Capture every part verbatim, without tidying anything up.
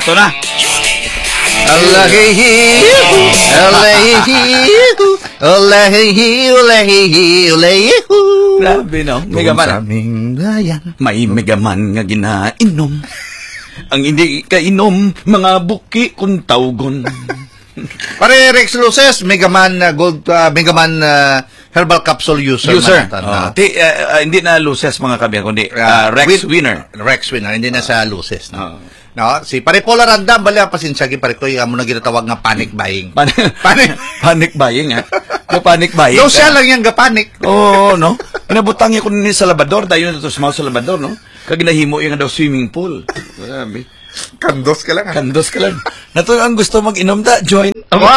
Ato na. Alahihi, alahihi, alahihi, alahihi, alahihi. Grabe, no? Megaman. Sa aming bayan. May megaman nga ginainom. Ang hindi kainom, mga buki kung tawgon. Pare Rex Luces, Megaman uh, Gold, uh, Megaman uh, Herbal Capsule user. User. Man, Oh, ti, uh, uh, hindi na Luces mga kabiyan, kundi uh, Rex win, Winner. Rex Winner, hindi na sa Luces. No? Oh. No? Si Pare Paul Aranda, bali pasensya gi pare ko, yung mo na ginatawag nga panic buying. Pan Panic, panic buying, ha? Yung panic buying. daw siya lang yung ga-panic. Oo, oh, no? Inabutang ko ni sa Labrador, dahil na ito sa Labrador, no? Kaginahimo yung daw swimming pool. Grabe. Kandos ka lang. Ha? Kandos ka lang. Nato ang gusto mag-inom da, join.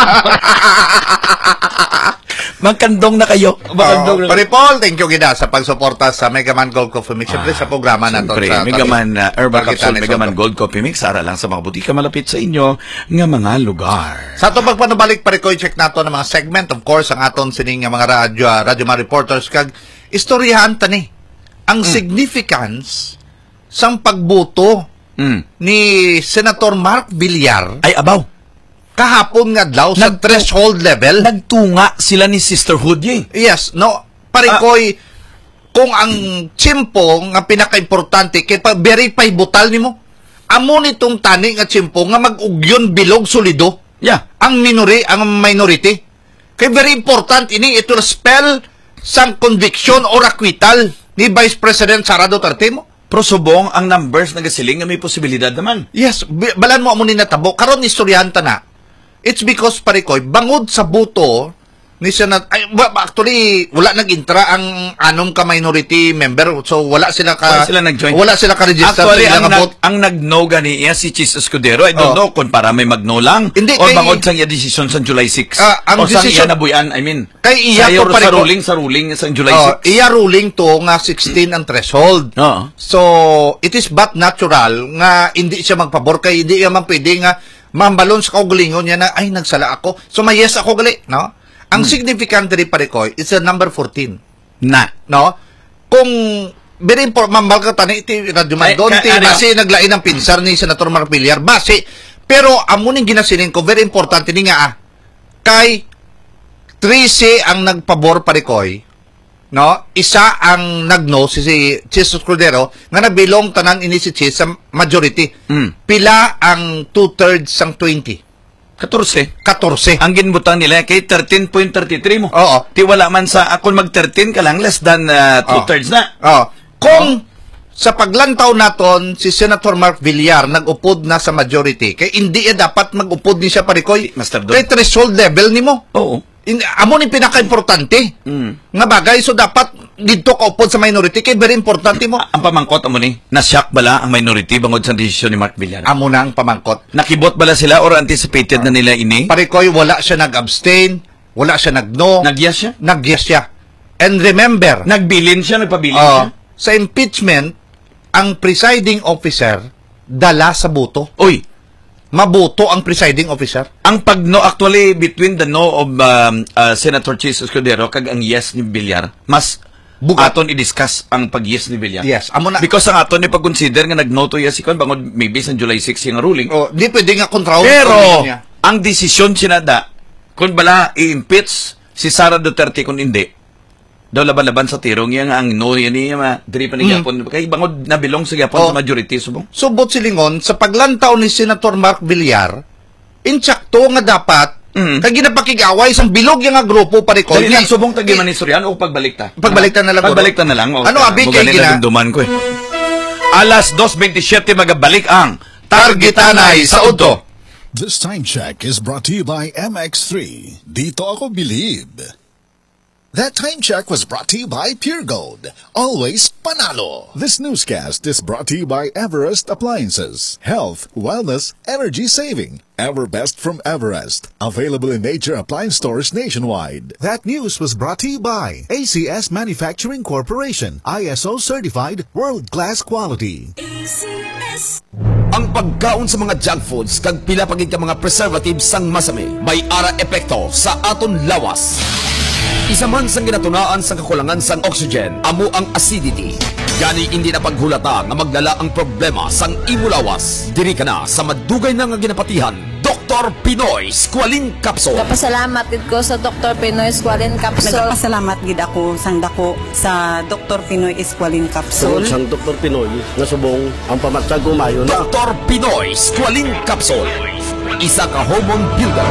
Magkandong na kayo. Oh, Magkandong na. Pare Paul, thank you gida sa pagsuporta sa Megaman Gold Coffee Mix. Siyempre Ah, sa programa na to. Siyempre, Sa Megaman uh, Herbal Capsule, Megaman Soto. Gold Coffee Mix, para lang sa mga butika malapit sa inyo nga mga lugar. Sa ito pagpanabalik, pare ko, check nato ng mga segment. Of course, ang aton sining nga mga radyo, uh, radyo mga reporters, kag istoryahan tani. Ang mm. significance sang pagbuto Mm. ni Senator Mark Villar Ay, abaw. kahapon nga daw sa Nag- threshold level. Nagtunga sila ni Sisterhood eh. Yes, no. Pare Ah. ko'y, kung ang tsimpo nga pinaka-importante, kay pa-verify butal nimo, amo nitong tani nga tsimpo nga mag-ugyon bilog solido. Yeah. Ang minori, ang minority. Kay very important ini, it will spell sang conviction or acquittal ni Vice President Sara Duterte mo. Pero subong ang numbers nagasiling nga may posibilidad naman. Yes, bi- balan mo amo ni natabo. Karon istoryahan ta na. It's because pare ko'y bangod sa buto ni Senat ay ba, actually wala nag-intra ang anom ka minority member, so wala sila ka Wala sila nag-join. wala sila ka register. Actually, sila ang, nga nag, vote. ang nag-no gani iya si Chis Escudero. I don't Oh. know kung para may mag-no lang. Hindi, o kay- bangod sang iya desisyon sa July sixth. Ah, ang o sang iya desisyon- nabuyan, I mean. Kay iya sa, ko pare sa ko- ruling, sa ruling sa July Oh, sixth. iya ruling to nga sixteen ang threshold. Oo. So, it is but natural nga hindi siya magpabor kay hindi naman pwede nga mambalon sa kaugalingon niya na ay nagsala ako. So may yes ako gali, no? Ang Hmm. significant rin pare ko is the number fourteen, Na. no? Kung very important mambal ka tani iti radyo man Ay, doon ka- ti ano? base naglain ng pinsar ni Senator Mark Villar base, pero amo ning ginasiling ko very important ni nga ah, kay trece ang nagpabor pare koy, no? Isa ang nagno si si Chis Escudero nga nabilong tanan ini si Chis sa majority. Mm. Pila ang two-thirds sang twenty? fourteen. fourteen. Ang ginbutang nila kay thirteen point three three mo. Oo. Ti wala man sa akon mag thirteen ka lang less than uh, two-thirds na. Oh, kung sa paglantaw naton si Senator Mark Villar nag-upod na sa majority, kay hindi eh dapat mag-upod ni siya parikoy. Master Don. Kay threshold level nimo. Oo. In, amo ni pinaka-importante. Mm. Nga bagay, so dapat dito ka upod sa minority, kay very importante mo. Ang pamangkot amo ni, na-shock bala ang minority bangod sa desisyon ni Mark Villar. Amo na ang pamangkot. Nakibot bala sila or anticipated na nila ini? Parikoy, wala siya nag-abstain, wala siya nag-no, Nagyas siya? nag-yes siya. And remember, Nagbilin siya, nagpabilin uh, siya. sa impeachment, ang presiding officer dala sa buto. Uy, Mabuto ang presiding officer. ang pag-no, actually, between the no of um, uh, Senator Chis Escudero kag ang yes ni Villar, mas Bugat. aton i-discuss ang pag-yes ni Villar. Yes, amo na. Because ang aton ni pag-consider nga nag-no to yes ikon bangod maybe sa July sixth yung ruling. Oh, di pwede nga kontra Pero, ang desisyon sinada, kung bala i-impeach si Sara Duterte kung hindi, daw laban-laban sa tirong yan ang no yan niya, diri pa ni Gapon. Kay bangod na bilong sa Gapon Oh. sa majority subong. Subot silingon, sa paglantaw ni Senator Mark Villar, insakto nga dapat, Mm. kag ginapakigaway isang bilog yung nga grupo parikoy. Dali lang, subong tagi man ni Soriano o pagbalik ta? Pagbalik ta na lang, Pagbalik ta na lang. O, Ano, abi, kay gina- duman ko eh. Alas dos twenty-seven magabalik ang Targetanay sa Udto. This time check is brought to you by M X three. Dito ako believe. That time check was brought to you by Pure Gold. Always panalo. This newscast is brought to you by Everest Appliances. Health, wellness, energy saving. Ever best from Everest. Available in major appliance stores nationwide. That news was brought to you by A C S Manufacturing Corporation, I S O certified, world-class quality. Ang pagkaon sa mga junk foods kag pila pagid ka mga preservatives sang masami may ara epekto sa aton lawas. Isa man sang ginatunaan sa kakulangan sang oxygen amo ang acidity. Gani hindi na paghulata nga magdala ang problema sang imulawas. Diri ka na sa madugay na nga ginapatihan, Doktor Pinoy Squalene Capsule. Napasalamat gid ko sa Doktor Pinoy Squalene Capsule. Nagpasalamat gid ako sang dako sa Doktor Pinoy Squalene Capsule. Tungod sang Doktor Pinoy nga subong ang pamatsag umayon. Doktor Pinoy Squalene Capsule. Isa ka hormone builder.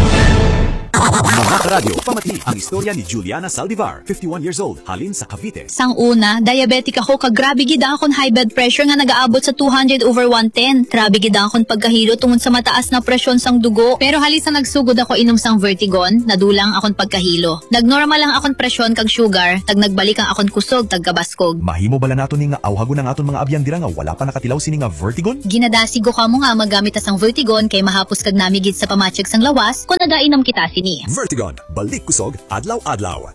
Mga radyo, pamati ang istorya ni Juliana Saldivar, fifty-one years old, halin sa Cavite. Sang una, diabetic ako, kag grabe gid akon high blood pressure nga nagaabot sa two hundred over one ten. Grabe gid akon pagkahilo tungod sa mataas na presyon sang dugo. Pero halis sa nagsugod ako inom sang Vertigon, nadulang akon pagkahilo. Nagnormal lang akon presyon kag sugar, tag nagbalik ang akon kusog tag kabaskog. Mahimo bala nato ni nga awhagon ang aton mga abyan dira nga wala pa nakatilaw sini nga Vertigon? Ginadasig ko kamo nga magamit ta sang Vertigon kay mahapos kag namigid sa pamatyag sang lawas kung nagainom kita sini. Vertigon, balik kusog, adlaw-adlaw.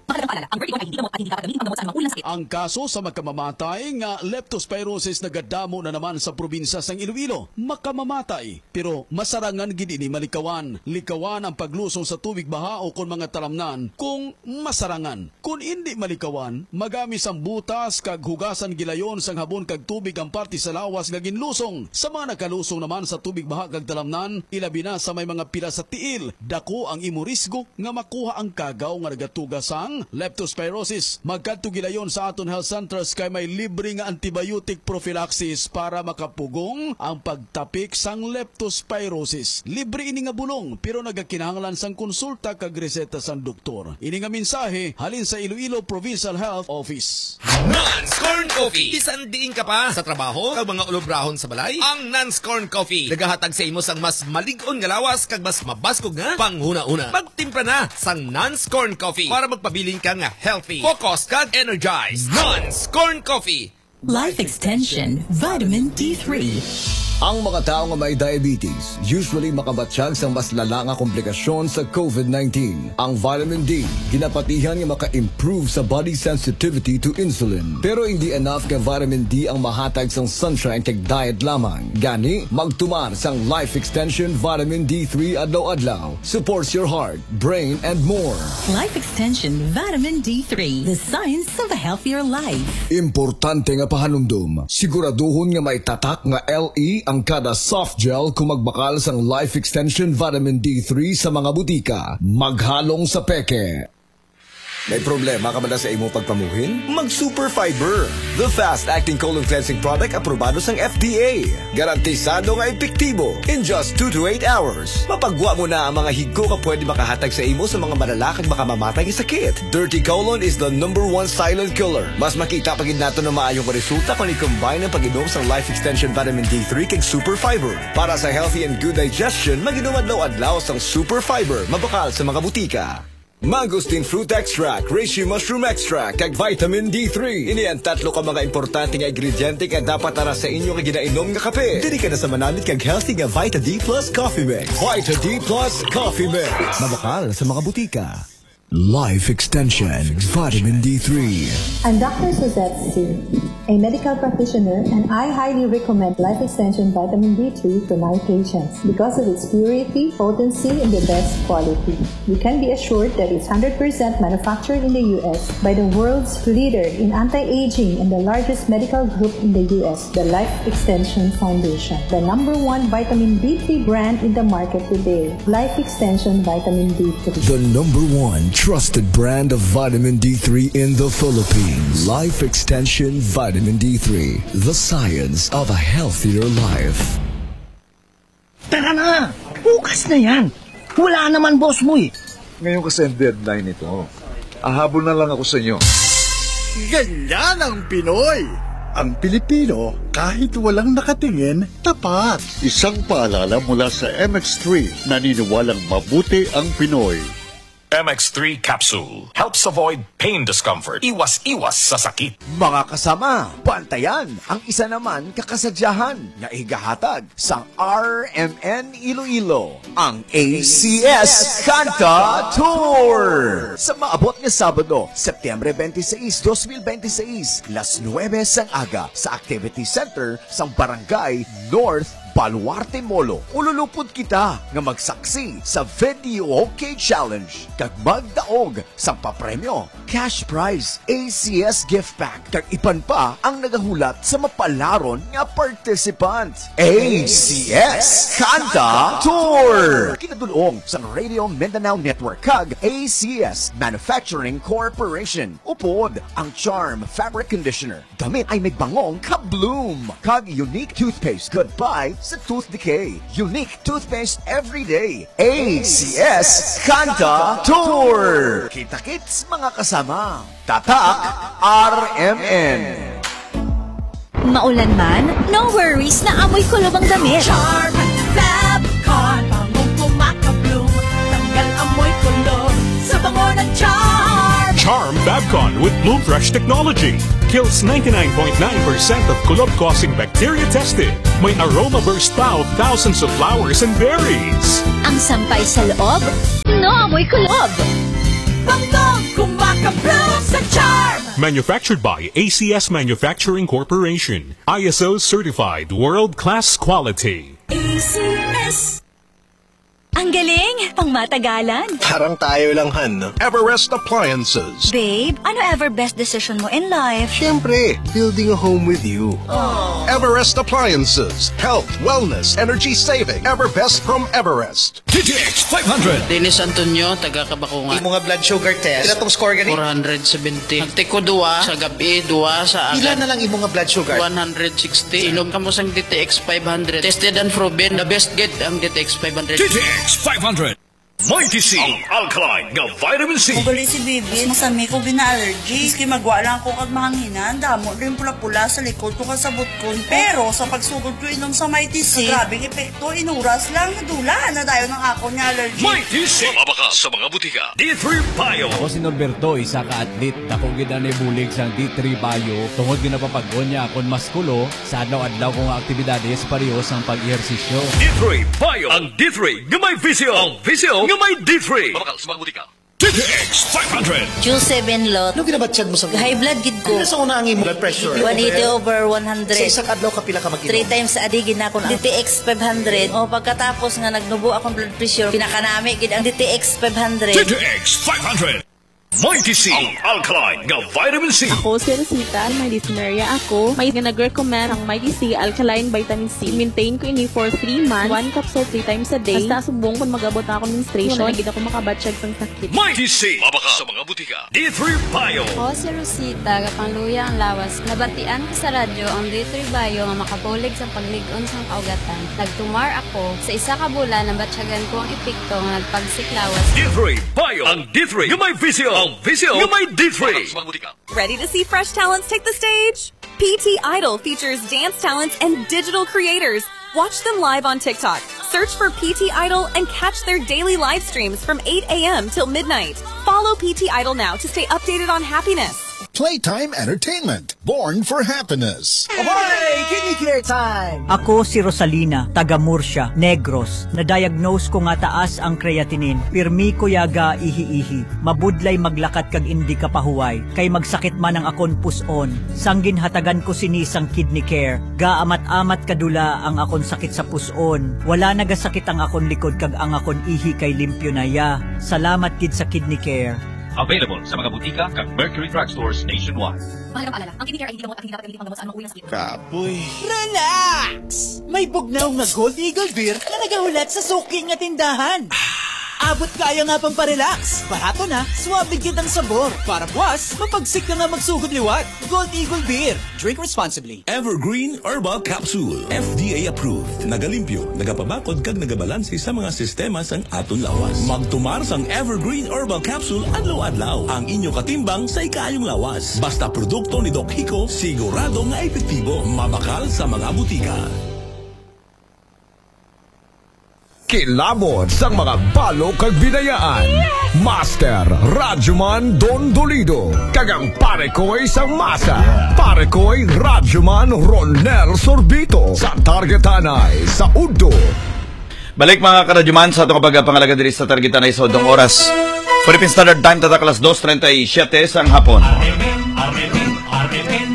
Ang kaso sa makamamatay nga leptospirosis nagadamo na naman sa probinsya sang Iloilo. Makamamatay, pero masarangan gid ini malikawan. Likawan ang paglusong sa tubig baha o kon mga talamnan kung masarangan. Kung hindi malikawan, magamis ang butas kag hugasan gilayon sang habon kag tubig ang parte sa lawas nga ginlusong. Sa mga nakalusong naman sa tubig baha kag talamnan, ilabi na sa may mga pila sa tiil, dako ang imo risgo nga makuha ang kagaw nga nagatuga sang leptospirosis. Magkadto gilayon sa aton health centers kay may libre nga antibiotic prophylaxis para makapugong ang pagtapik sang leptospirosis. Libre ini nga bulong pero nagakinahanglan sang konsulta kag reseta sang doktor. Ini nga mensahe halin sa Iloilo Provincial Health Office. Nance Corn Coffee. Bisan diin ka pa sa trabaho kag mga ulobrahon sa balay. Ang Nance Corn Coffee nagahatag sa imo sang mas malig-on nga lawas kag mas mabaskog nga panghuna-una. Magtimpla na sang Nance Corn Coffee para magpabiling ka nga healthy, focused kag energized. Nance Corn Coffee. Life Extension Vitamin D three. Ang mga tao nga may diabetes usually makabatsyag sa mas lala nga komplikasyon sa COVID nineteen. Ang vitamin D ginapatihan nga maka-improve sa body sensitivity to insulin. Pero hindi enough nga vitamin D ang mahatag sang sunshine kag diet lamang. Gani magtumar sang Life Extension Vitamin D three adlaw-adlaw. Supports your heart, brain and more. Life Extension Vitamin D three, the science of a healthier life. Importante nga pahanumdum, siguraduhon nga may tatak nga L E ang kada soft gel kung magbakal sang Life Extension Vitamin D three sa mga butika. Maghalong sa peke. May problema ka ba na sa imo pagpamuhin? Mag Super Fiber, the fast-acting colon cleansing product aprobado sang F D A. Garantisado nga epektibo in just two to eight hours. Mapagwa mo na ang mga higko ka pwede makahatag sa imo sa mga malalakag makamamatay nga sakit. Dirty colon is the number one silent killer. Mas makita pagid nato na maayong resulta kung i-combine ang pag-inom sang Life Extension Vitamin D three kag Super Fiber. Para sa healthy and good digestion, mag-inom adlaw-adlaw sang Super Fiber, mabakal sa mga butika. Mangosteen Fruit Extract, Reishi Mushroom Extract, kag Vitamin D three. Ini ang tatlo ka mga importante nga ingrediente nga dapat tara sa inyo nga ginainom nga kape. Dili ka na sa manamit kag healthy nga Vita D Plus Coffee Mix. Vita D Plus Coffee Mix. Mabakal sa mga butika. Life Extension Vitamin D three. I'm Doctor Suzette C, a medical practitioner, and I highly recommend Life Extension Vitamin D three for my patients because of its purity, potency, and the best quality. You can be assured that it's one hundred percent manufactured in the U S by the world's leader in anti-aging and the largest medical group in the U S, the Life Extension Foundation, the number one vitamin D three brand in the market today. Life Extension Vitamin D three. The number one trusted brand of vitamin D three in the Philippines. Life Extension Vitamin D three, the science of a healthier life. Tara na! Bukas na yan! Wala naman boss mo eh! Ngayon kasi ang deadline ito. Ahabol na lang ako sa inyo. Ganyan ang Pinoy! Ang Pilipino, kahit walang nakatingin, tapat. Isang paalala mula sa M X three, naniniwalang mabuti ang Pinoy. M X three Capsule helps avoid pain discomfort. Iwas-iwas sa sakit. Mga kasama, bantayan ang isa naman kakasadyahan na igahatag sa R M N Iloilo, ang A C S Kanta Tour. Sa maabot nga Sabado, Setyembre twenty-seis, twenty twenty-six, las nuwebe sang aga sa Activity Center sang Barangay North Baluarte Molo, ululupod kita nga magsaksi sa Video OK Challenge kag magdaog sa papremyo, cash prize, A C S gift pack kag ipan pa ang nagahulat sa mapalaron nga participant. A C S Kanta Tour kinadulong sa Radio Mindanao Network kag A C S Manufacturing Corporation. Upod ang Charm Fabric Conditioner. Damit ay may bangong ka-bloom. Kag Unique Toothpaste. Goodbye sa tooth decay. Unique Toothpaste every day. A C S Kanta Tour. Kita-kits mga kasama. Tatak R M N. Maulan man, no worries na amoy kulob ang damit. Charm Fabcon, bangong kumaka-bloom. Tanggal amoy kulob sa bango ng Charm. Charm Fabcon with Bloom Fresh technology kills ninety-nine point nine percent of kulob-causing bacteria tested. May aroma burst pa of thousands of flowers and berries. Ang sampay sa loob, no amoy kulob. Bangong kumaka-bloom sa Charm. Manufactured by A C S Manufacturing Corporation. I S O certified world-class quality. A C S. Ang galing! Pangmatagalan! Parang tayo lang, Han, no? Everest Appliances. Babe, ano ever best decision mo in life? Siyempre, building a home with you. Aww. Everest Appliances. Health, wellness, energy saving. Everbest from Everest. T T X five hundred. Dennis Antonio, taga Kabakungan. Imo nga blood sugar test. Pila tong score gani? four seventy. Nagtiko duwa sa gabi, duwa sa agad. Pila na lang imo nga blood sugar? one sixty. Inom kamo sang D T X five hundred. Tested and proven. The best get ang D T X five hundred. T T X five hundred. Mighty C, ang alkaline nga vitamin C. Ugali si Bibi, masami ko bina-allergy. Iski magwa lang ko kag mahanginan, damo rin pula-pula sa likod ko kasabot ko. Pero sa pagsugod ko inom sa Mighty C, grabing epekto, inuras lang, nadula na tayo ng ako niya allergy. Mighty C, mabaka sa mga butika. D three Bio. Ako si Norberto, isa ka atlet. Dakong ginanay bulig sa D three Bio. Tungod ginapapagod niya akong maskulo sa adlaw-adlaw kong aktibidades parehos ang pag-ehersisyo. D three Bio. Ang D three nga may visyo. Ang visyo nga may D three. Mabakal sa mga butika. T T X five hundred. Q seven lot. Ano ginabatsyag mo sa mga? High blood gid ko. Ano sa una ang imo blood pressure? one eighty over one hundred. Sa isang adlaw ka pila ka mag-inom? Three times sa adigin na ako. D T X five hundred. O pagkatapos nga nagnubo akong blood pressure, pinakanami gid ang D T X five hundred. T T X five hundred. Mighty C, ang alkaline nga vitamin C. Ako si Rosita, may dyspnea ako. May nag-recommend ang Mighty C alkaline vitamin C. Maintain ko ini for three months. One capsule three times a day. Basta subong kung magabot ako ng menstruation. Nagid ako makabatsyag sang sakit. Mighty C, mabaka sa mga butika. D three Bio. Ako si Rosita, kapangluya ang lawas. Nabatian ko sa radyo ang D three Bio nga makabulig sa pagligon sang kaugatan. Nagtumar ako. Sa isa ka bulan, nabatsyagan ko ang epekto nga nagpagsiklawas. D three Bio. Ang D three nga may visyo. Ang visyo nga may D three. Ready to see fresh talents take the stage? P T Idol features dance talents and digital creators. Watch them live on TikTok. Search for P T Idol and catch their daily live streams from eight a m till midnight. Follow P T Idol now to stay updated on happiness. Playtime Entertainment, born for happiness. Ahoy! Kinikare time! Ako si Rosalina, taga Murcia, Negros. Na-diagnose ko nga taas ang creatinine. Pirmi ko yaga ihi-ihi. Mabudlay maglakat kag indi ka pahuway. Kay magsakit man ang akon puson. Sanggin hatagan ko sinisang kidney care. Gaamat-amat kadula ang akon sakit sa puson. Wala nagasakit ang akon likod kag ang akon ihi kay limpyo na ya. Salamat kid sa kidney care. Available sa mga butika kag Mercury Drugstores nationwide. Mahalagang paalala, ang kidney care ay hindi gamot at hindi dapat gamitin panggamot sa anumang uri ng sakit. Kapoy. Relax! May bugnaw nga Gold Eagle Beer na nagahulat sa suking nga tindahan. Abot kaya nga pang parelax. Barato na, suwabe gid ang sabor. Para buwas, mapagsik ka nga magsugod liwat. Gold Eagle Beer. Drink responsibly. Evergreen Herbal Capsule. F D A approved. Nagalimpyo, nagapabakod kag nagabalanse sa mga sistema sang aton lawas. Magtumar sang Evergreen Herbal Capsule adlaw-adlaw. Ang inyo katimbang sa ikayong lawas. Basta produkto ni Doc Hico, sigurado nga epektibo. Mabakal sa mga butika. Kilabot sang mga balo kag binayaan. Master Radyoman Don Dolido. Kagang pare ko'y sang masa. Pare ko'y Radyoman Ronel Sorbito. Sa Targetanay, sa Udo. Balik mga karadyoman sa itong pagpangalaga diri sa Targetanay sa udong oras. Philippine Standard Time tatak alas dos treinta y siete sang hapon. Arremen, arremen, arremen.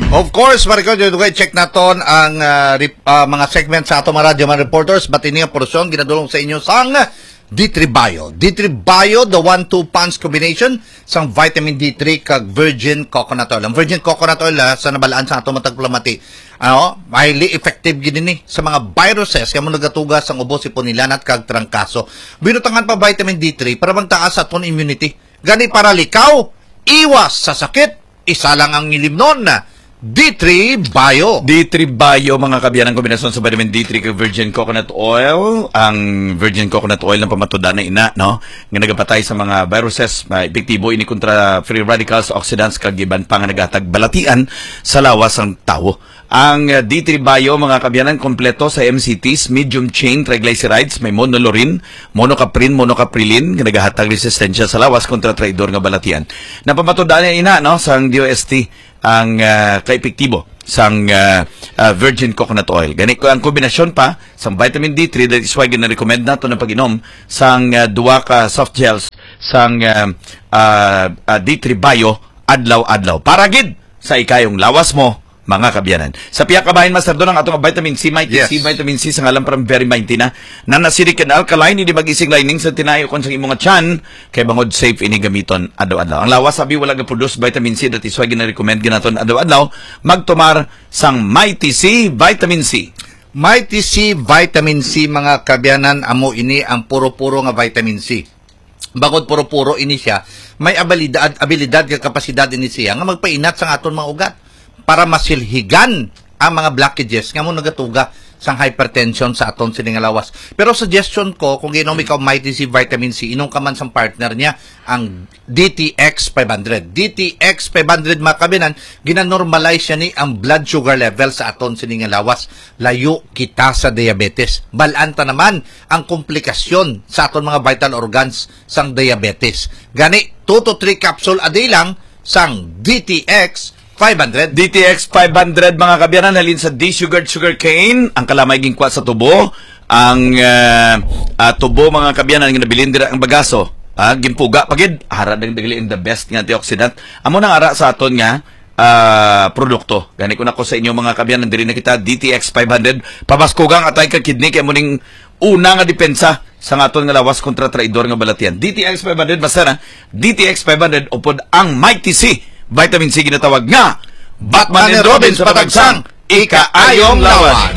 Of course, Maricol, dito kayo check naton ang uh, rip, uh, mga segment sa ato mga radyo, mga reporters. Ba't ini ang porosyon, ginadulong sa inyo sang D three Bio. D three Bio, the one two punch combination sang vitamin D three kag virgin coconut oil. Ang virgin coconut oil uh, sa nabalaan sa ato matagplamati. Ano, highly effective gini ni sa mga viruses kamo nagatugas ang ubo, siponilanat kag trangkaso. Binutangan pa vitamin D three para magtaas sa aton immunity. Gani para likaw, iwas sa sakit, isa lang ang ilimnon na D three Bio. D three Bio, mga kabiyan, ang kombinasyon sa vitamin D three kag virgin coconut oil. Ang virgin coconut oil ng pamatuda na ina, no? Nga nagapatay sa mga viruses, uh, epektibo ini kontra free radicals, oxidants kag iban pa nga nagatag balatian sa lawas ng tawo. Ang uh, D three Bio, mga kabiyanan, kompleto sa M C Ts, medium chain triglycerides, may monolurin, monocaprin, monocaprilin, nga nagahatag resistensya sa lawas kontra traidor nga balatian. Napamatuda na ina, no, sa D O S T ang uh, kaepektibo sang uh, uh, virgin coconut oil. Gani ko ang kombinasyon pa sang vitamin D three, that is why gina-recommend nato na pag-inom sang uh, duwa ka soft gels sang uh, uh, uh, D three Bio adlaw-adlaw. Para gid sa ikayong lawas mo, mga kabyanan. Sa piyak kabahin, Master Don, ang atong vitamin C, mighty yes. C, vitamin C, sa ngalan parang very mighty na, na nasirik and alkaline, hindi mag-ising lining sa tinayo kon sa imong chan, kay bangod safe ini gamiton adlaw-adlaw. Ang lawas, sabi, wala ga-produce vitamin C, that is why gina-recommend ginaton adlaw-adlaw, magtumar sang mighty C, vitamin C. Mighty C, vitamin C, mga kabyanan, amo ini ang puro-puro nga vitamin C. Bagod puro-puro ini siya, may abilidad, abilidad kag kapasidad ini siya, nga magpainat sa aton mga ugat para masilhigan ang mga blockages nga mo nagatuga sang hypertension sa aton sining lawas. Pero suggestion ko, kung ginom ikaw Mighty C vitamin C, inom ka man sang partner niya ang D T X five hundred. D T X five hundred, mga kabinan, ginanormalize siya ni ang blood sugar level sa aton sining lawas. Layo kita sa diabetes. Balanta naman ang komplikasyon sa aton mga vital organs sang diabetes. Gani, two to three capsule a day lang sang D T X five hundred. D T X five hundred, mga kabyanan, halin sa D-sugared sugar cane, ang kalamay gingkwa sa tubo, ang uh, uh, tubo, mga kabyanan, nga nabilin dira ang bagaso, uh, gimpuga pagid, hara dagdagli in the best nga antioxidant. Amo nang ara sa aton nga uh, produkto. Gani ko nako sa inyo, mga kabyanan, diri na kita D T X five hundred, pabaskugang atay ka kidney, kay mo ning una nga depensa sa aton nga lawas kontra traidor nga balatian. D T X five hundred, basta na, D T X five hundred, upod ang Mighty C, vitamin C, ginatawag nga Batman and Robin sa patagsang ikaayong lawas.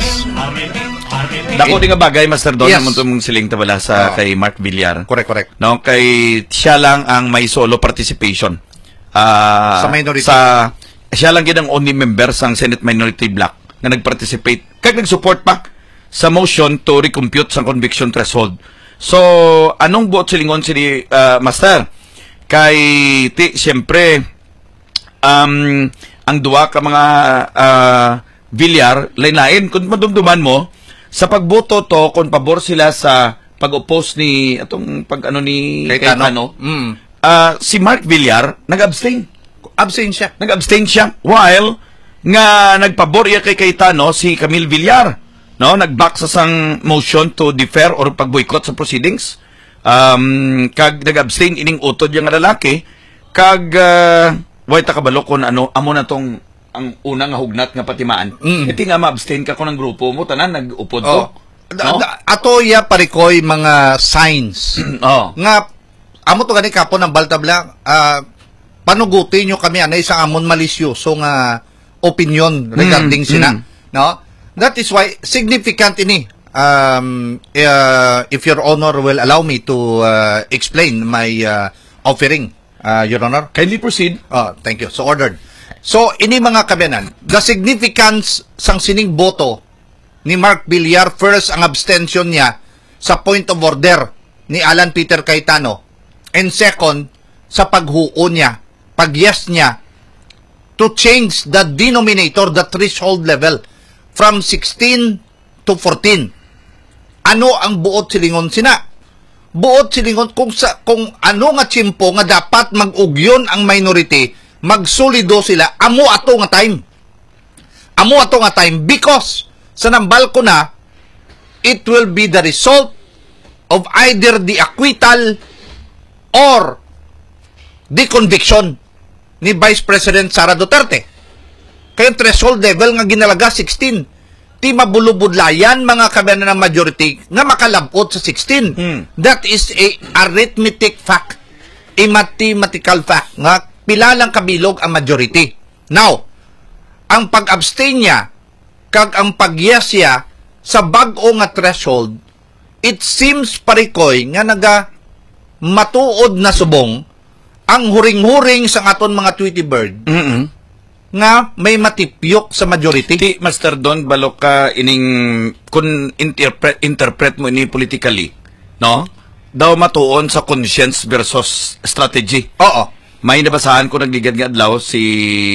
Dako di nga bagay, Master Don, yes. Naman mong siling tabala sa oh. kay Mark Villar. Correct, correct. No, kay siya lang ang may solo participation. Uh, sa minority. Sa, siya lang gid ang only member sang Senate Minority Block na nag-participate. Kaya nag-support pa sa motion to recompute sa conviction threshold. So, anong buot silingon si uh, Master? Kay, ti, siyempre, um, ang duwa ka mga uh, Villar, lain-lain, kung madumduman mo, sa pagboto to, kung pabor sila sa pag-oppose ni, atong pag-ano ni Cayetano, mm. uh, si Mark Villar, nag-abstain. Abstain siya. Nag-abstain siya. While, nga nagpabor iya kay Cayetano, si Camille Villar, no, nag-back sa sang motion to defer or pag-boycott sa proceedings. Um, kag nag-abstain ining utod yung lalaki, kag uh, way takabalo kung ano, amo na tong ang unang hugnat nga patimaan. Mm. Iti nga ma-abstain ka ko ng grupo mo, tanan nag-upod ko. Oh. No? Ato ya parikoy mga signs. Oh. Nga, amo to gani kapon ng baltabla, uh, panugutin nyo kami, ano, isang amon malisyoso nga opinion regarding mm. sina. Mm. No? That is why, significant ini. Um, uh, if your honor will allow me to uh, explain my uh, offering, uh, your honor. Kindly proceed. Oh, thank you. So, ordered. So, ini mga kabiyanan, the significance sang sining boto ni Mark Villar, first, ang abstention niya sa point of order ni Alan Peter Cayetano, and second, sa paghuo niya, pag-yes niya, to change the denominator, the threshold level, from sixteen to fourteen. Ano ang buot silingon sina? Buot silingon kung sa kung ano nga tsimpo nga dapat mag-ugyon ang minority, magsulido sila, amo ato nga time. Amo ato nga time because sa nambal ko na, it will be the result of either the acquittal or the conviction ni Vice President Sara Duterte. Kaya threshold level nga ginalaga sixteen. Ti mabulubudlayan mga kabayanan ng majority nga makalabot sa sixteen. Hmm. That is a arithmetic fact. A mathematical fact nga pila lang kabilog ang majority. Now, ang pag-abstain niya kag ang pag-yes niya sa bag-o nga threshold, it seems parikoy nga naga matuod na subong ang huring-huring sa aton mga Tweety Bird. Mm-mm. Nga may matipyok sa majority. Ti Master Don balok ka ining kun interpret interpret mo ini politically, no? Daw matuon sa conscience versus strategy. Oo. May nabasahan ko nagligad nga adlaw si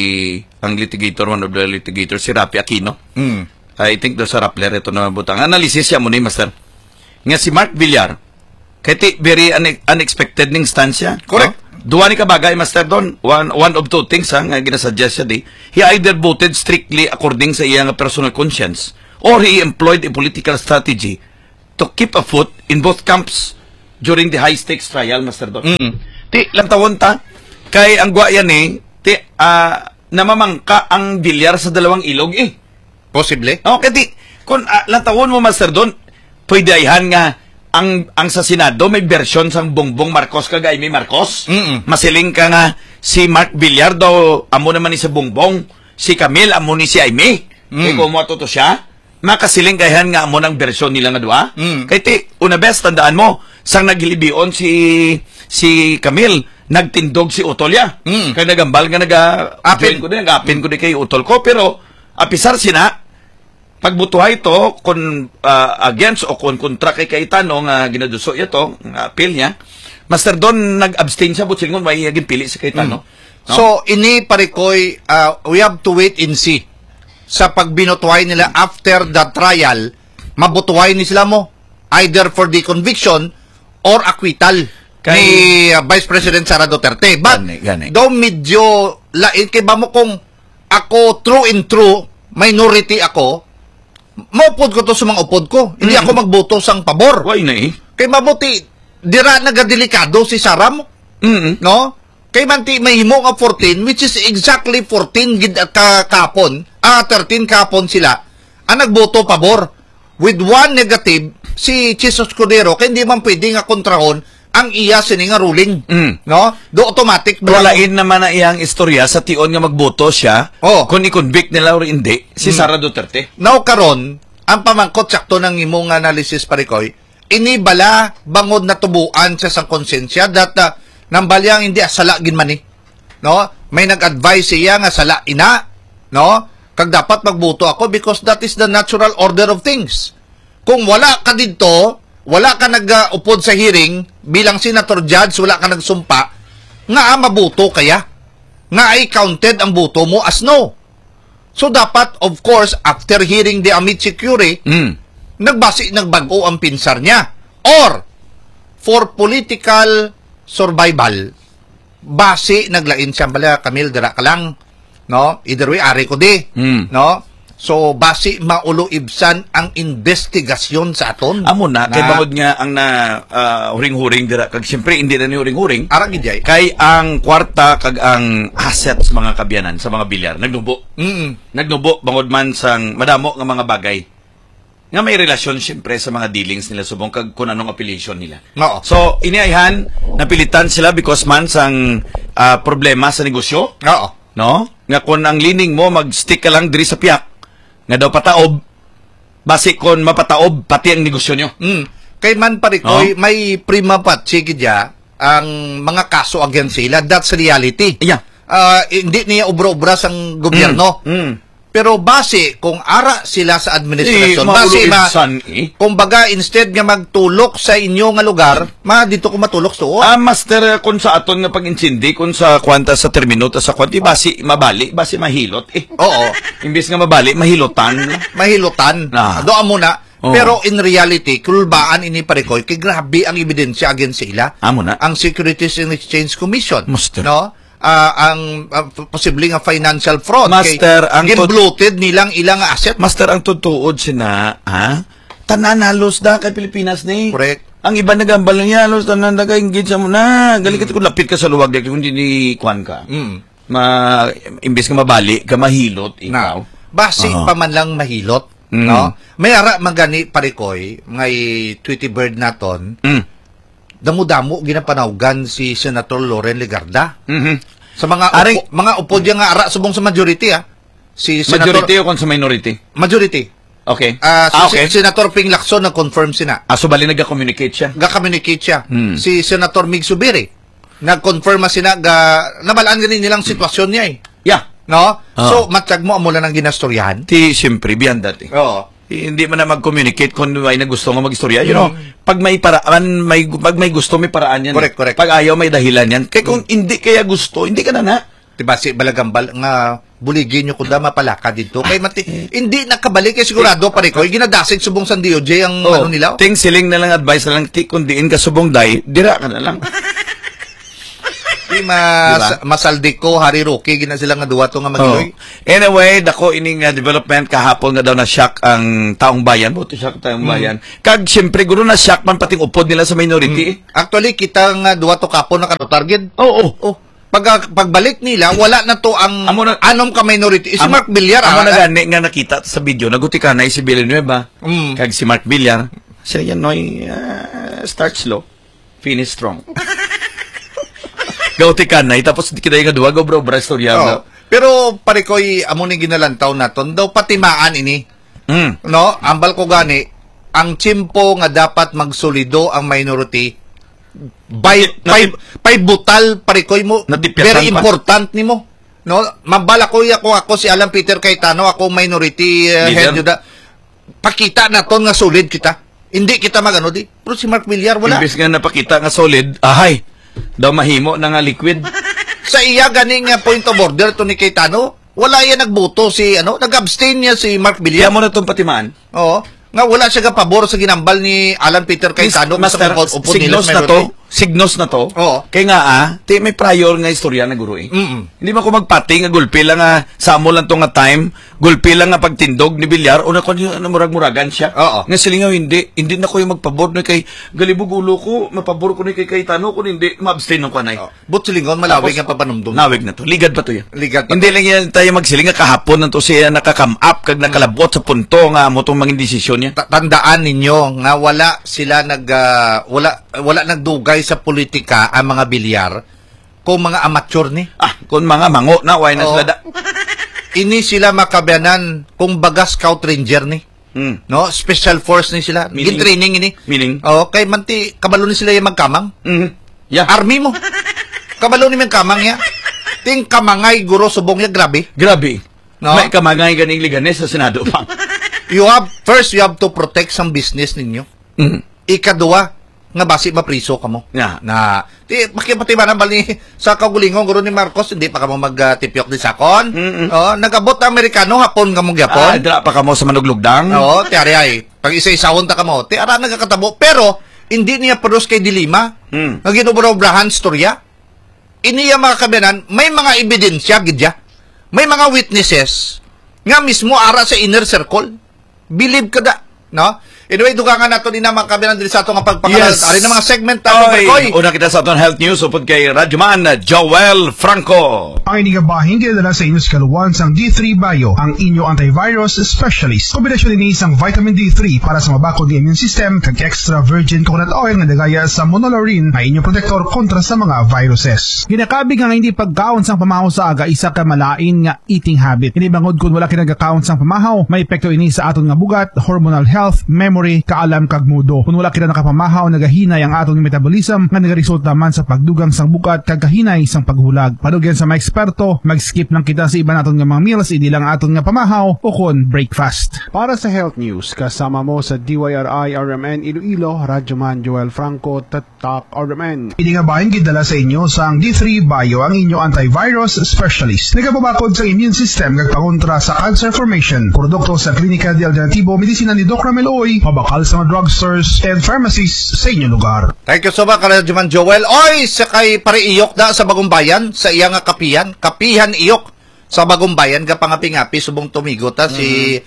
ang litigator, one of the litigators, si Rapi Aquino. Mm. I think do sa Rappler ito na butang analysis siya mo ni Master. Nga si Mark Villar kay ti very une- unexpected ning stansya. Correct. No? Duwa ni kabagay, Master Don, one, one of two things ha, nga ginasuggest siya di. He either voted strictly according sa iyang personal conscience or he employed a political strategy to keep a foot in both camps during the high-stakes trial, Master Don. Mm. Ti, lang tawon ta, kay ang gwa yan eh, ti, uh, namamangka ang bilyar sa dalawang ilog eh. Posible. Okay, ti, kung uh, lang tawon mo, Master Don, pwede ayhan nga, ang ang sa Senado may version sang Bongbong Marcos kag Jaime Marcos. Mm-mm. Masiling ka nga si Mark Villar daw amo naman ni sa Bongbong, si Camille amo ni si Jaime. Mm. Kay kumo to siya, makasiling kayhan nga amo nang version nila nga duha. Mm. Kay ti una best tandaan mo, sang naghilibion si si Camille, nagtindog si Utolya. Mm. Kay nagambal nga naga Apin. ko din, nagapin ko di kay Utol ko, pero apisar sina pagbutuhay ito kung uh, against o kung kontra kay Cayetano nga ginaduso ito, nga appeal niya, Master Don nag-abstain siya but singon may aging pili si Cayetano. Mm. No? So, ini parikoy, uh, we have to wait and see. Sa pagbinutuhay nila after the trial, mabutuhay ni sila mo either for the conviction or acquittal kay, ni uh, Vice President Sara Duterte. But, gani, gani. daw medyo lain, kay ba mo kung ako true and true, minority ako, maupod ko to sa mga upod ko. Hindi Mm. ako magboto sang pabor. Why na eh? Kay mabuti, dira nagadelikado si Saram. Mm-hmm. No? Kay manti may himo nga fourteen, which is exactly fourteen gid ka kapon, ah thirteen kapon sila, ang nagboto pabor. With one negative, si Jesus Cordero, kay hindi man pwede nga kontrahon ang iya sini nga ruling. Mm. No? Do automatic. Walain naman na iyang istorya sa tion nga magboto siya, oh. kung i-convict nila o hindi, si Mm. Sara Duterte. Now karon, ang pamangkot sakto ng imong analysis parikoy, ini bala bangod na tubuan sa sang konsensya that uh, nang balyang hindi asala gin man ni. No? May nag-advise siya nga sala ina, no? Kag dapat magboto ako because that is the natural order of things. Kung wala ka dito, wala ka nag-upod sa hearing bilang senator judge, wala ka nagsumpa, nga mabuto kaya? Nga ay counted ang boto mo as no. So dapat, of course, after hearing the amici curiae, Mm. nagbasi, nagbago ang pinsar niya. Or, for political survival, basi, naglain siya, bala, Camille, dira ka lang, no? Either way, ari ko di, Mm. no? So, basi, maulo ibsan ang investigasyon sa aton. Amo na, kay bangod nga ang na uh, huring-huring dira, kag siyempre hindi na ni huring-huring, Arang gidjay. kay ang kwarta kag ang asset sa mga kabyanan, sa mga bilyar, nagnubo. Mm. Nagnubo, bangod man sang madamo nga mga bagay. Nga may relasyon siyempre sa mga dealings nila subong kag kung anong affiliation nila. Oo. So, iniayhan, napilitan sila because man sang uh, problema sa negosyo. Oo. No? Nga kung ang lining mo, mag-stick ka lang diri sa piyak, nga daw pataob, basi kon mapataob, pati ang negosyo nyo. Mm. Kay man parikoy, oh? May prima facie gidya ang mga kaso against sila. That's reality. Yeah. Uh, hindi niya ubra-ubra sang gobyerno. Mm. Mm. Pero base, kung ara sila sa administrasyon, Eh, base ma, mauluibsan, eh. kung baga, instead nga magtulok sa inyo nga lugar, ma, dito ko matulok so. Ah, master, kung sa aton nga pag-insindi, kung sa kwanta sa termino, ta sa kwanti, basi mabali, basi mahilot, eh. Oo. Imbis nga mabali, mahilotan. Mahilutan. Ah. Doon muna. Oo. Pero in reality, kulbaan ini parikoy, kay grabe ang ebidensya against sila. Amo na. Ang Securities and Exchange Commission. Master. No? Ah, ang uh, posibleng nga financial fraud. Master, kay, ang tot- gin-bloated nilang ilang asset. Master, ang tutuod sina, ha? Tanan halos da kay Pilipinas ni. Correct. Ang iba nagambal niya, halos tanan da kay engage mo na. Galing ka kung lapit ka sa luwag, kung hindi ni kwan ka. Mm. ma imbes ka mabali, ka mahilot ikaw. Na, basi Uh-huh. pa man lang mahilot, Mm. no? May ara magani parikoy, ngay Tweety Bird naton. Mm. Damo-damo ginapanawgan si Senator Loren Legarda. Mhm. Sa mga Aring- upo, mga upod yang nga ara subong sa majority ah. Si Senator Majority o kung sa minority? Majority. Okay. Ah, si, ah, okay. si Senator Ping Lacson nag-confirm sina. Ah, so bali nag-communicate siya? Ga-communicate siya. Hmm. Si Senator Mig Subiri nag-confirm na sina ga nabalaan ganin nilang sitwasyon niya eh. Yeah. No? Oh. So matag mo amo lang ang ginastoryahan. Ti siyempre beyond that. Eh. Oo. Hindi man na mag-communicate kung may na gusto nga mag-istorya. You know, pag may paraan, may pag may gusto may paraan yan. Correct, correct. Pag ayaw may dahilan yan. Kaya kung hindi kaya gusto, hindi ka na na. Diba si Balagambal nga buligin nyo kung da mapalaka dito. Kay mati hindi nakabalik kay sigurado pare ko ginadasig subong sa D O J ang Oh, ano nila. ting siling na lang advice na lang ti kung diin ka subong day, dira ka na lang. Di mas Diba? masaldi ko Hari Rocky gina sila nga duwa to nga magiloy. Oh. Anyway, dako ining uh, development kahapon nga daw na shock ang taong bayan, buto shock taong bayan. Kag syempre guro na shock man pating upod nila sa minority. Actually kita nga duwa to kapon na target. Oo. Oh, oh. Oh, pag pagbalik nila wala na to ang Amo na- anom ka minority. Si Amo- Mark Villar Amo ah, na gani nga nakita sa video naguti ka na si Villanueva. Mm. Kag si Mark Villar. Siya yan noy uh, start slow, finish strong. Gauti ka na tapos kita yung duwa go bro bro storya. Oh. Pero pare ko amo ni ginalantaw naton daw patimaan ini. Mm. No, ambal ko gani ang chimpo nga dapat magsolido ang minority by by, by butal pare ko mo Natipyasan very pa. important nimo. No, mabala ko ako ako si Alan Peter Cayetano ako minority uh, head Leader. yuda. Pakita naton nga solid kita. Hindi kita magano di. Pero si Mark Villar wala. Imbes nga napakita nga solid, ahay, daw mahimo na nga liquid. Sa iya ganing nga point of order to ni Cayetano, wala yan nagboto si ano, nag-abstain niya si Mark Kaya Villar. mo na itong patimaan. Oo. Nga wala siya ka pabor sa ginambal ni Alan Peter Cayetano Master, sa upod nila signos sa na to, minority. signos na to. Oo. Kaya nga ah, ti may prior nga istorya na guro eh. Mm-mm. Hindi man ko magpati nga gulpi lang nga samo lang to nga time, gulpi lang nga pagtindog ni Villar o na kun ano murag-muragan siya. Oo. Nga silingaw hindi, hindi na ko yung magpabor na kay galibog ulo ko, mapabor ko ni kay Cayetano kun hindi ma-abstain ng kanay. But silingon malawig Tapos, nga papanumdum. Nawig na to. Ligad pa to yan. Ligad pa Hindi lang yan tayo magsiling nga kahapon nanto siya nakakam up kag nakalabot sa punto nga mo tong mga desisyon niya. Ta- Tandaan ninyo nga wala sila nag ah, wala wala nagdugay sa politika ang mga bilyar kung mga amateur ni. Ah, kung mga mango na why na Oo. sila da. Ini sila makabayanan kung baga scout ranger ni. Hmm. No, special force ni sila. Meaning- Gin training ini. Meaning? Oh, kay manti kabalo ni sila yung magkamang. Mhm. Yeah. Army mo. Kabalo ni yung kamang ya. Ting kamangay guro subong ya grabe. Grabe. No? May kamangay ganing liganes sa Senado pa. You have first you have to protect some business ninyo. Mhm. Ikaduwa nga basi mapriso kamo. Yeah. Na ti makipati ba na bali sa kagulingon guro ni Marcos hindi pa kamo magtipyok di sakon. Mm-mm. Oh, nagabot ang Amerikano hapon kamo Ah, gyapon. dra pa kamo sa manuglugdang. Oo, ti ari ay. Pag isa-isawon ta kamo, ti ara nagakatabo pero hindi niya produce kay dilima. Mm. Nga ginubra-brahan storya. Iniya mga kabinan, may mga ebidensya gidya. May mga witnesses nga mismo ara sa inner circle. Believe ka da, no? Anyway, dugangan nato din na mga kabinan din sa ato nga pagpakalat. Yes. Ari na mga segment tayo, Oy, Berkoy. una kita sa aton health news upod kay Radyoman Joel Franco. Ang inigabahin kinadala sa inyo sa kaluwan sang D three Bio, ang inyo antivirus specialist. Kombinasyon din isang vitamin D three para sa mabakod ng immune system kag extra virgin coconut oil nga dagaya sa monolaurin na inyong protector kontra sa mga viruses. Ginakabig nga hindi pagkaon sang pamahaw sa aga isa ka malain nga eating habit. Ini bangod kun wala kinagakaon sang pamahaw, may epekto ini sa aton nga bugat, hormonal health, memory, kaalam kag mudo. Kung wala kita nakapamahaw, nagahinay ang aton metabolism nga nagaresulta man sa pagdugang sang bugat kag kahinay sang paghulag. Padugyan sa mga eksperto, mag-skip lang kita sa iba naton nga mga meals, hindi lang aton nga pamahaw o kon breakfast. Para sa health news, kasama mo sa D Y R I R M N Iloilo, Radyoman Joel Franco, Tatak R M N. Hindi nga bahin gidala sa inyo sa ang D three Bio, ang inyo antivirus specialist. Nagapabakod sa immune system kag pakontra sa cancer formation. Produkto sa Klinika de Alternativo Medisina ni Doc Ramel Oy, pabakal sa mga drugstores and pharmacies sa inyong lugar. Thank you so much, Karadyaman Joel. Oy, sa kay pare iyok da sa Bagong Bayan, sa iya nga kapihan, kapihan iyok sa Bagong Bayan, kapangapi-ngapi, subong tumigo ta si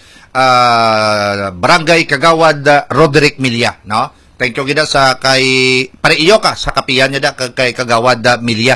uh, Barangay Kagawad uh, Roderick Milya, no? Thank you gida sa kay pare iyok ka, sa kapihan niya da kay Kagawad uh, Milya.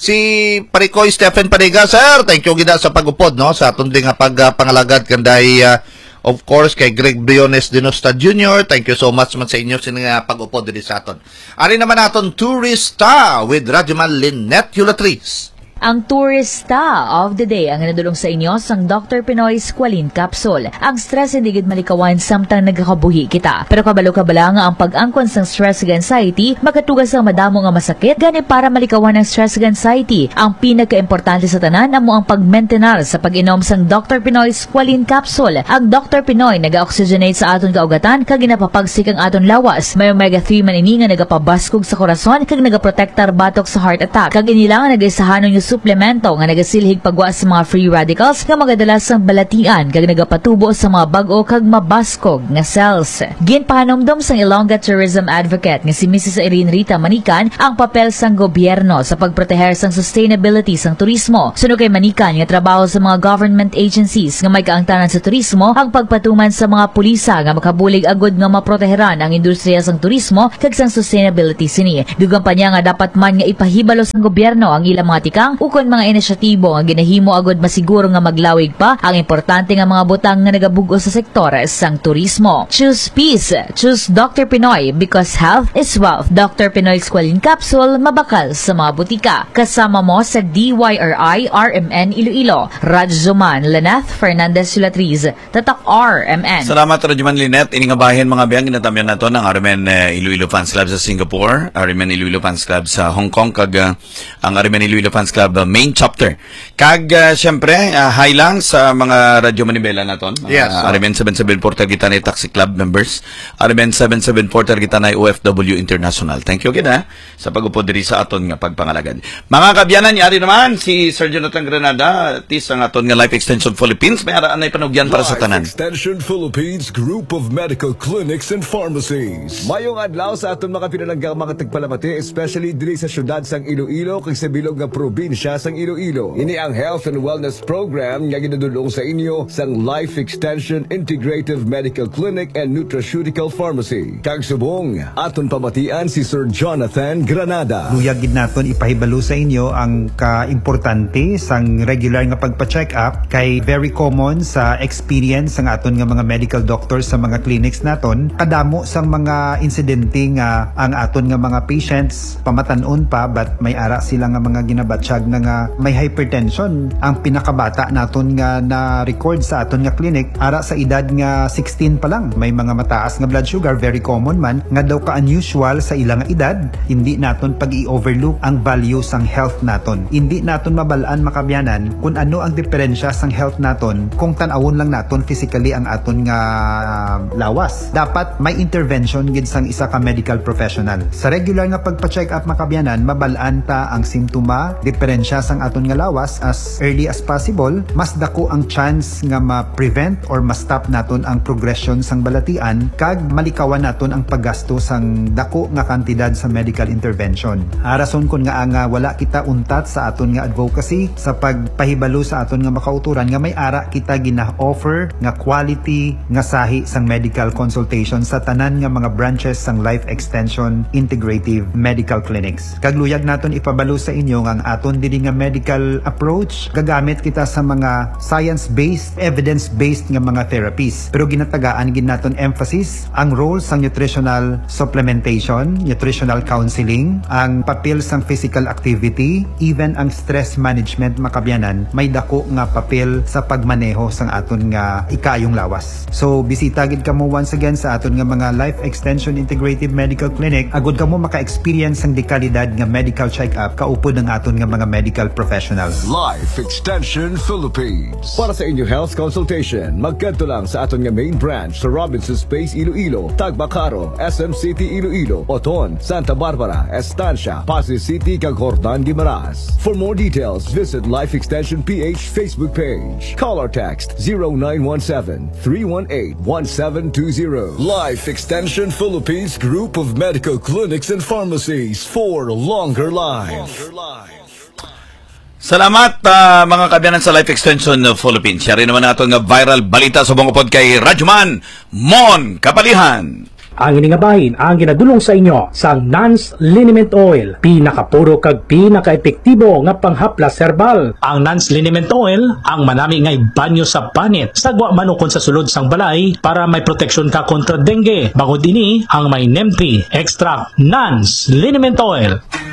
Si Parikoy Stephen Paniga, sir, thank you gida sa pag-upod, no? Sa aton din nga pagpangalagad kanday, uh, of course, kay Greg Briones Dinosta Junior Thank you so much man sa inyo sa nga pag-upod din sa aton. Ari naman naton Tourista with Rajamal Lynette Hulatriz. Ang Tourista of the Day ang nadulong sa inyo sang Doctor Pinoy Squalene Capsule. Ang stress hindi gid malikawan samtang nagakabuhi kita. Pero kabalo-kabala nga ang pag-angkon sang stress ug anxiety makatugas sa madamo nga masakit gani para malikawan ang stress ug anxiety. Ang pinaka-importante sa tanan amo ang pag-maintenance sa pag-inom sang Doctor Pinoy Squalene Capsule. Ang Doctor Pinoy naga-oxygenate sa aton kaugatan kag ginapapagsik ang aton lawas. May omega three man ini nga nagapabaskog sa korason kag nagaprotektar batok sa heart attack. Kag inilangan nagaisahanon yung suplemento nga nagasilhig pagwa sa mga free radicals nga magadalas sang balatian kag nagapatubo sa mga bag-o kag mabaskog nga cells. Ginpahanomdom sang Ilongga Tourism Advocate nga si Missus Irene Rita Manikan ang papel sang gobyerno sa pagproteher sang sustainability sang turismo. Suno kay Manikan nga trabaho sa mga government agencies nga may kaangtanan sa turismo ang pagpatuman sa mga pulisa nga makabulig agud nga maproteheran ang industriya sang turismo kag sang sustainability sini. Dugang pa niya nga dapat man nga ipahibalo sang gobyerno ang ilang mga tikang ukon mga inisyatibo nga ginahimo agud masiguro nga maglawig pa ang importante nga mga butang nga nagabugo sa sektor sang turismo. Choose peace. Choose Doctor Pinoy because health is wealth. Doctor Pinoy Squalene Capsule mabakal sa mga butika. Kasama mo sa D Y R I R M N Iloilo. Radzuman Lynette Fernandez Hulatriz. Tatak R M N. Salamat Radzuman Lynette. Ini nga bahin mga biyang ginatamyan nato ng R M N uh, Iloilo Fans Club sa Singapore, R M N Iloilo Fans Club sa Hong Kong kag uh, ang R M N Iloilo Fans Club uh, main chapter. Kag uh, syempre uh, hi lang sa mga radyo manibela naton. Yes. Uh, R M N seven seven four targeta na Taxi Club members. R M N seven seven four targeta na O F W International. Thank you gid sa pag-upod diri sa aton nga pagpangalagad. Mga kabyanan yari naman si Sir Jonathan Granada tis ang aton nga Life Extension Philippines may araan ay panugyan para sa tanan. Life Extension Philippines Group of Medical Clinics and Pharmacies. Mayong adlaw sa aton mga pinalanggang mga tagpalamati, especially diri sa syudad sang Iloilo kag sa bilog nga probinsya sang Iloilo. Ini ang Health and Wellness Program nga ginadulong sa inyo sang Life Extension Integrative Medical Clinic and Nutraceutical Pharmacy. Kag subong aton pamatian si Sir Jonathan Granada. Luyag gid naton ipahibalo sa inyo ang kaimportante sang regular nga pagpa-check up kay very common sa experience sang aton nga mga medical doctors sa mga clinics naton. Kadamo sang mga insidente nga ang aton nga mga patients pamatan-on pa but may ara sila nga mga ginabatsyag na nga may hypertension. Ang pinakabata naton nga na record sa aton nga clinic ara sa edad nga sixteen pa lang. May mga mataas nga blood sugar, very common man nga daw ka unusual sa ilang edad. Hindi naton pag i-overlook ang value sang health naton. Hindi naton mabalaan makabyanan kung ano ang diferensya sang health naton kung tan-awon lang naton physically ang aton nga uh, lawas. Dapat may intervention gid sang isa ka medical professional. Sa regular nga pagpa-check up makabyanan, mabalaan ta ang simptoma, diferensya sang aton nga lawas as early as possible. Mas dako ang chance nga ma-prevent or ma-stop naton ang progression sang balatian kag malikawan naton ang paggasto sang dako nga kantidad sa medical intervention. Arason kun nga nga wala kita untat sa aton nga advocacy sa pagpahibalo sa aton nga makauturan nga may ara kita gina-offer nga quality nga sahi sang medical consultation sa tanan nga mga branches sang Life Extension Integrative Medical Clinics. Kagluyag naton ipabalo sa inyo nga ang aton diri nga medical approach gagamit kita sa mga science-based, evidence-based nga mga therapies. Pero ginatagaan gid naton emphasis ang role sang nutritional supplementation, nutritional counseling, ang papel sang physical activity, even ang stress management makabyanan may dako nga papel sa pagmaneho sang aton nga ikayong lawas. So bisita gid kamo once again sa aton nga mga Life Extension Integrative Medical Clinic agud kamo maka-experience sang dekalidad nga medical check-up kaupod ng aton nga mga medical professionals. Life Extension Philippines. Para sa inyong health consultation, magkadto lang sa aton nga main branch sa Robinson Space Iloilo, Tagbacaro, S M City Iloilo, Oton, Santa Barbara, Estancia, Pasig City, kag Hortan Guimaras. For more details, visit Life Extension P H Facebook page. Call or text zero nine one seven, three one eight, one seven two zero. Life Extension Philippines Group of Medical Clinics and Pharmacies for longer life. Salamat uh, mga kabyanan sa Life Extension Philippines. Siya rin naman nato nga viral balita sa bungopod kay Radjuman Mon Kapalihan. Ang iningabahin ang ginadulong sa inyo sang Nance Liniment Oil, pinakapuro kag pinaka-epektibo nga panghaplas herbal. Ang Nance Liniment Oil ang manami ngay banyo sa panit, sagwa manukon sa sulod sang balay para may proteksyon ka kontra dengue. Bangod ini ang may Nempi Extract Nance Liniment Oil.